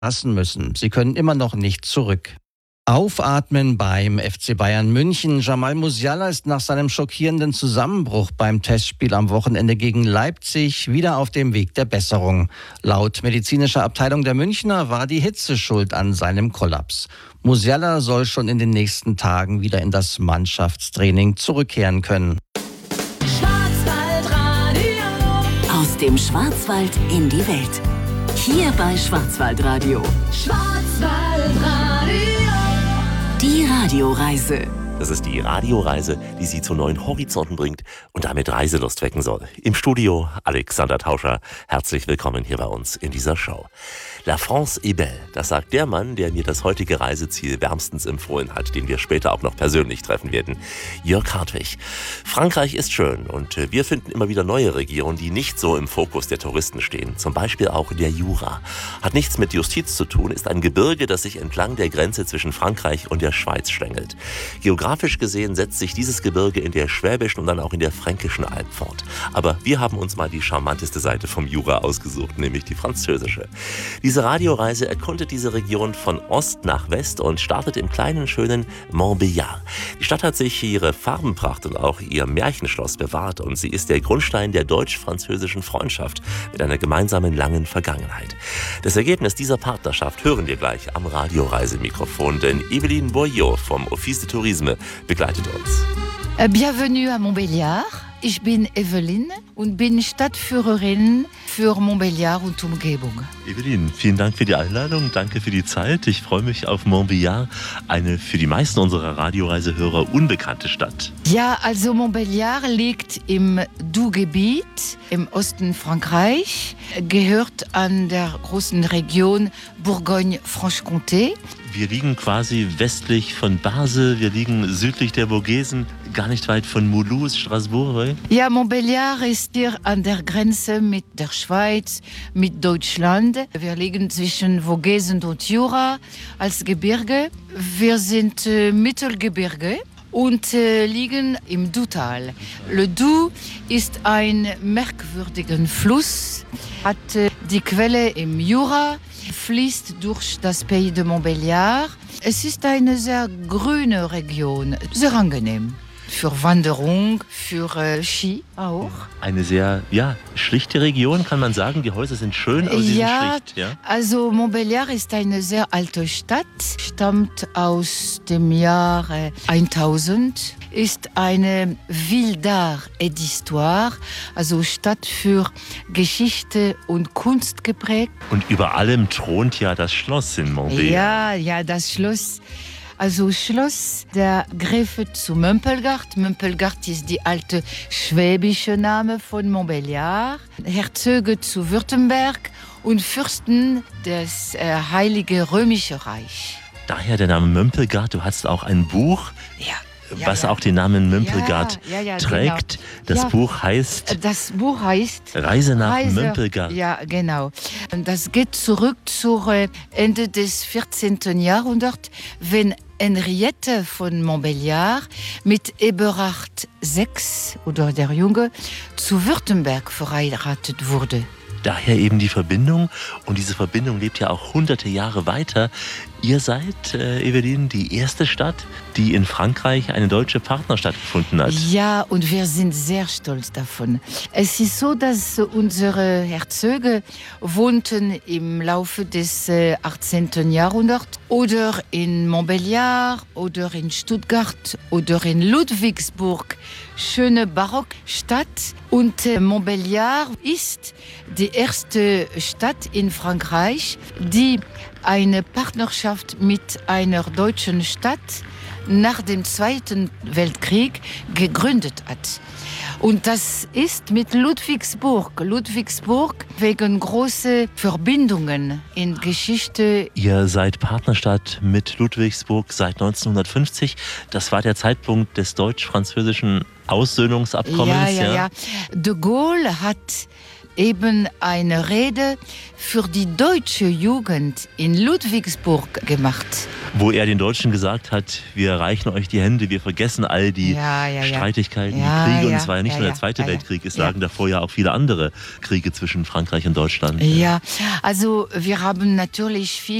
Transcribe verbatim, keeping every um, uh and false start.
lassen müssen. Sie können immer noch nicht zurück. Aufatmen beim F C Bayern München. Jamal Musiala ist nach seinem schockierenden Zusammenbruch beim Testspiel am Wochenende gegen Leipzig wieder auf dem Weg der Besserung. Laut medizinischer Abteilung der Münchner war die Hitze schuld an seinem Kollaps. Musiala soll schon in den nächsten Tagen wieder in das Mannschaftstraining zurückkehren können. Schwarzwaldradio. Aus dem Schwarzwald in die Welt. Hier bei Schwarzwaldradio. Schwarzwaldradio. Die Radioreise. Das ist die Radioreise, die Sie zu neuen Horizonten bringt und damit Reiselust wecken soll. Im Studio Alexander Tauscher. Herzlich willkommen hier bei uns in dieser Show. La France est belle, das sagt der Mann, der mir das heutige Reiseziel wärmstens empfohlen hat, den wir später auch noch persönlich treffen werden. Jörg Hartwig. Frankreich ist schön und wir finden immer wieder neue Regionen, die nicht so im Fokus der Touristen stehen. Zum Beispiel auch der Jura. Hat nichts mit Justiz zu tun, ist ein Gebirge, das sich entlang der Grenze zwischen Frankreich und der Schweiz schlängelt. Geografisch gesehen setzt sich dieses Gebirge in der Schwäbischen und dann auch in der Fränkischen Alb fort. Aber wir haben uns mal die charmanteste Seite vom Jura ausgesucht, nämlich die französische. Diese Radioreise erkundet diese Region von Ost nach West und startet im kleinen, schönen Montbéliard. Die Stadt hat sich ihre Farbenpracht und auch ihr Märchenschloss bewahrt und sie ist der Grundstein der deutsch-französischen Freundschaft mit einer gemeinsamen langen Vergangenheit. Das Ergebnis dieser Partnerschaft hören wir gleich am Radioreisemikrofon, denn Eveline Boyot vom Office de Tourisme begleitet uns. Bienvenue à Montbéliard. Ich bin Eveline und bin Stadtführerin für Montbéliard und Umgebung. Eveline, vielen Dank für die Einladung, danke für die Zeit. Ich freue mich auf Montbéliard, eine für die meisten unserer Radioreisehörer unbekannte Stadt. Ja, also Montbéliard liegt im Doubs-Gebiet im Osten Frankreich, gehört an der großen Region Bourgogne-Franche-Comté. Wir liegen quasi westlich von Basel, wir liegen südlich der Vogesen, gar nicht weit von Mulhouse, Strasbourg. Ja, Montbéliard ist hier an der Grenze mit der Schweiz, mit Deutschland. Wir liegen zwischen Vogesen und Jura als Gebirge. Wir sind äh, Mittelgebirge und äh, liegen im Doubstal. Le Doubs ist ein merkwürdiger Fluss, hat äh, die Quelle im Jura, fließt durch das Pays de Montbéliard. Es ist eine sehr grüne Region, sehr angenehm. Für Wanderung, für äh, Ski auch. Eine sehr, ja, schlichte Region, kann man sagen. Die Häuser sind schön, aber sie ja, sind schlicht. Ja, also Montbéliard ist eine sehr alte Stadt, stammt aus dem Jahr tausend, ist eine Ville d'Art et d'Histoire, also Stadt für Geschichte und Kunst geprägt. Und über allem thront ja das Schloss in Montbéliard. Ja, ja, das Schloss. Also Schloss der Gräfe zu Mömpelgard. Mömpelgard ist die alte schwäbische Name von Montbéliard. Herzöge zu Württemberg und Fürsten des äh, Heiligen Römischen Reich. Daher der Name Mömpelgard. Du hast auch ein Buch, ja, ja, was ja. auch den Namen Mömpelgard ja, ja, ja, trägt. Genau. Das ja. Buch heißt... Das Buch heißt... Reise nach Reise, Mömpelgard. Ja, genau. Das geht zurück zu äh, Ende des vierzehnten. Jahrhunderts, wenn Henriette von Montbéliard mit Eberhard der Sechste oder der Junge zu Württemberg verheiratet wurde. Daher eben die Verbindung. Und diese Verbindung lebt ja auch hunderte Jahre weiter. Ihr seid, äh, Eveline, die erste Stadt, die in Frankreich eine deutsche Partnerstadt gefunden hat. Ja, und wir sind sehr stolz davon. Es ist so, dass unsere Herzöge wohnten im Laufe des äh, achtzehnten. Jahrhunderts oder in Montbéliard oder in Stuttgart oder in Ludwigsburg. Schöne Barockstadt. Und äh, Montbéliard ist die erste Stadt in Frankreich, die eine Partnerschaft mit einer deutschen Stadt nach dem Zweiten Weltkrieg gegründet hat. Und das ist mit Ludwigsburg. Ludwigsburg wegen großer Verbindungen in Geschichte. Ihr seid Partnerstadt mit Ludwigsburg seit neunzehnhundertfünfzig. Das war der Zeitpunkt des deutsch-französischen Aussöhnungsabkommens. Ja, ja, ja. De Gaulle hat eben eine Rede für die deutsche Jugend in Ludwigsburg gemacht. Wo er den Deutschen gesagt hat, wir reichen euch die Hände, wir vergessen all die ja, ja, ja. Streitigkeiten, ja, die Kriege. Und ja, es war ja nicht ja, nur der ja, Zweite ja, Weltkrieg, es ja. lagen davor ja auch viele andere Kriege zwischen Frankreich und Deutschland. Ja, also wir haben natürlich viel